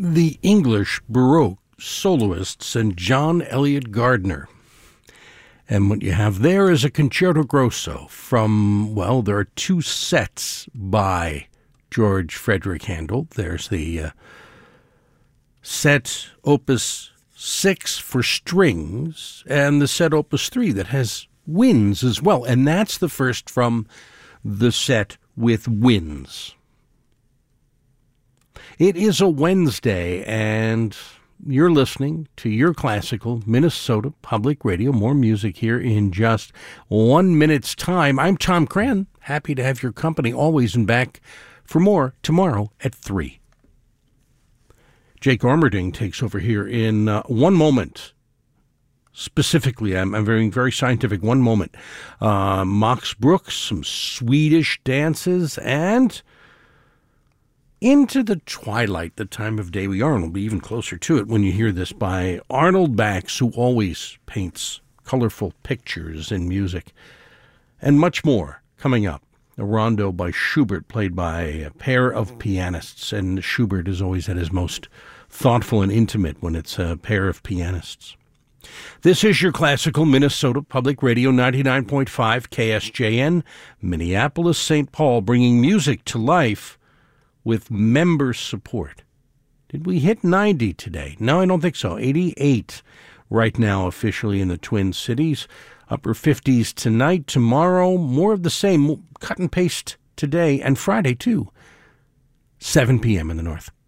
the English Baroque soloists and John Eliot Gardiner. And what you have there is a Concerto Grosso from, well, there are two sets by George Frederick Handel. There's the set Opus 6 for strings and the set Opus 3 that has winds as well. And that's the first from the set with winds. It is a Wednesday, and you're listening to your classical Minnesota Public Radio. More music here in just 1 minute's time. I'm Tom Cran, happy to have your company always, and back for more tomorrow at 3. Jake Armerding takes over here in 1 moment. Specifically, I'm very, very scientific. 1 moment. Max Brooks, some Swedish dances, and Into the Twilight, the time of day we are, and we'll be even closer to it when you hear this, by Arnold Bax, who always paints colorful pictures in music, and much more coming up. A rondo by Schubert, played by a pair of pianists, and Schubert is always at his most thoughtful and intimate when it's a pair of pianists. This is your classical Minnesota Public Radio, 99.5 KSJN, Minneapolis, St. Paul, bringing music to life with member support. Did we hit 90 today? No, I don't think so. 88 right now officially in the Twin Cities. Upper 50s tonight. Tomorrow, more of the same. Cut and paste today and Friday, too. 7 p.m. in the north.